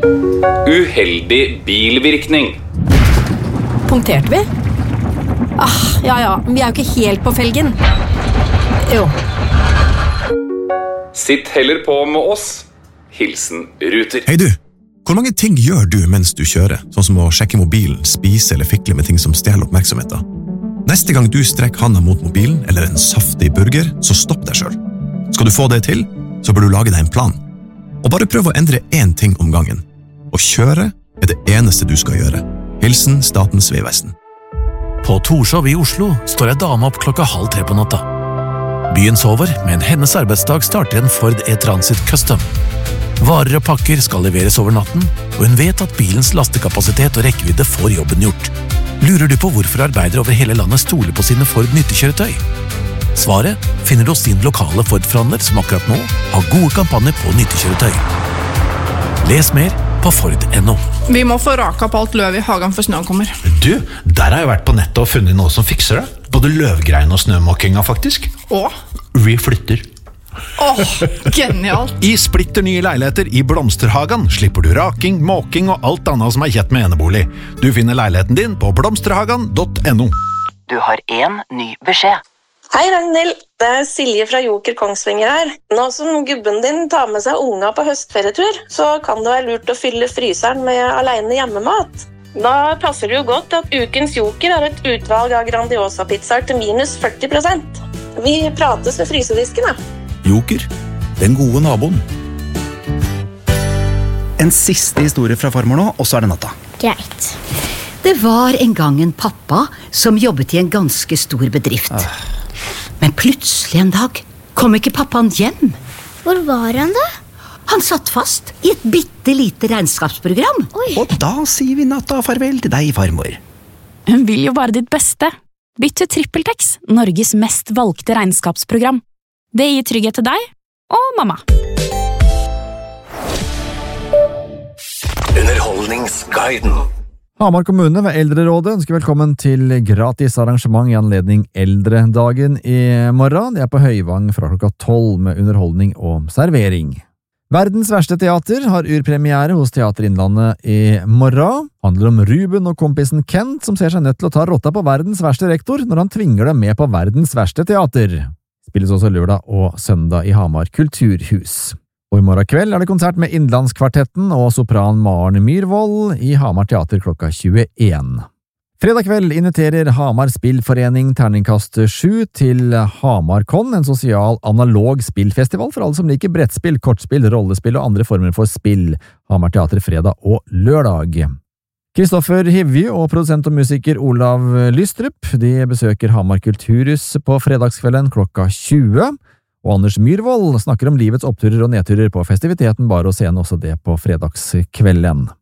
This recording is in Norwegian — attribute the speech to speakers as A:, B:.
A: Uheldig bilvirkning.
B: Punkterte vi? Ja, vi er jo ikke helt på felgen. Jo.
A: Sitt heller på med oss. Hilsen Ruter.
C: Hei du, hvor mange ting gjør du mens du kjører? Sånn som å sjekke mobilen, spise eller fikle med ting som stjeler oppmerksomheten. Neste gang du strekker handa mot mobilen eller en saftig burger, så stopp deg selv. Skal du få det til, så bør du lage deg en plan. Og bare prøv å endre én ting om gangen. Å kjøre er det eneste du skal gjøre. Hilsen Statens vegvesen.
D: På Torshov i Oslo står en dame opp 2:30 på natta. Byen sover, men hennes arbeidsdag starter en Ford E-Transit Custom. Varer og pakker skal leveres over natten, og hun vet at bilens lastekapasitet og rekkevidde får jobben gjort. Lurer du på hvorfor arbeidere over hele landet stoler på sine Ford nyttekjøretøy? Svaret finner du hos din lokale Ford-forhandler som akkurat nå har gode kampanjer på nyttekjøretøy. Les mer på Ford.no.
E: Vi må få raka på alt løv i hagen for snøen kommer.
F: Du, der har jeg vært på nettet og funnet noe som fikser det. Både løvgrein og snømåkinga faktisk.
E: Åh?
F: Vi flytter.
E: Genialt.
F: I splitter nye leiligheter i Blomsterhagen slipper du raking, måking og alt annet som er kjett med enebolig. Du finner leiligheten din på blomsterhagen.no.
G: Du har en ny beskjed.
H: Hei Ragnhild, det er Silje fra Joker Kongsvinger her. Nå som gubben din tar med seg unga på høstferietur, så kan det være lurt å fylle fryseren med alene hjemmemat. Da passer det jo godt at ukens Joker har et utvalg av Grandiosa-pizzaer til minus 40%. Vi prates ved frysedisken, da.
I: Joker, den gode naboen.
J: En siste historie fra farmor nå, og så er det natta.
K: Greit. Det var en gang en pappa som jobbet i en ganske stor bedrift. Men plutselig en dag kom ikke pappaen hjem.
L: Hvor var han da?
K: Han satt fast i et bittelite regnskapsprogram.
L: Oi.
J: Og da sier vi natta farvel til deg, farmor.
M: Hun vil jo bare ditt beste. Bytt til TrippelTex, Norges mest valgte regnskapsprogram. Det gir trygghet til deg og mamma.
N: Underholdningsguiden.
O: Hamar kommune ved Eldrerådet ønsker velkommen til gratis arrangement i anledning Eldredagen i morgen. Det er på Høyvang fra 12:00 med underholdning og servering. Verdens verste teater har urpremiere hos Teater Innlandet i morgen. Handler om Ruben og kompisen Kent som ser seg nødt til å ta rotta på verdens verste rektor når han tvinger dem med på verdens verste teater. Spilles også lørdag og søndag i Hamar Kulturhus. Og i morgen kveld er det konsert med Innlandskvartetten og sopran Maren Myrvold i Hamar Teater 21. Fredag kveld inviterer Hamar Spillforening Terningkast 7 til HamarCon, en sosial analog spillfestival for alle som liker brettspill, kortspill, rollespill og andre former for spill. Hamar Teater fredag og lørdag. Kristoffer Hivju og produsent og musiker Olav Lystrup, de besøker Hamar Kulturhus på fredagskvelden 20. Og Anders Myrvold snakker om livets oppturer og nedturer på festiviteten Bar og Scene, også det på fredagskvelden.